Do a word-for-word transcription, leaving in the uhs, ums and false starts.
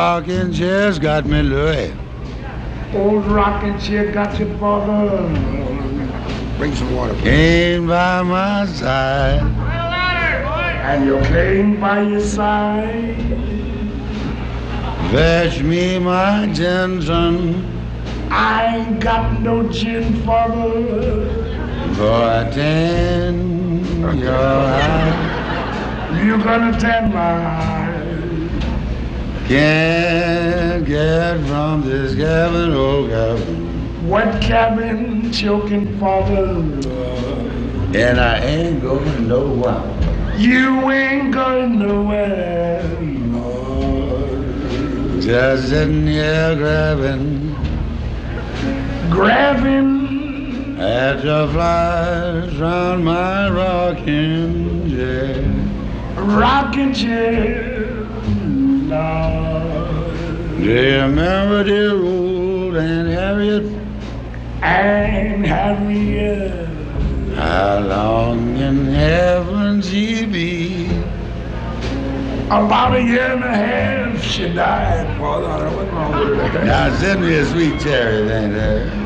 rocking chair's got me, Louie. Old rocking chair got your father. Bring some water. Came by my side. And your cane by your side. Fetch me my gin, son. I ain't got no gin, father. For I tan your eye. You gonna tan my eye. Can't get from this cabin, old cabin. What cabin, choking father? And I ain't going nowhere. You ain't going nowhere. Just sitting here grabbing, Grabbing at the flies round my rocking chair. rocking chair. Lord. Do you remember dear old Aunt Harriet? And Harriet. How long in heaven she be? About a year and a half she died, father. What's wrong with her? Now send me a sweet cherry, ain't there?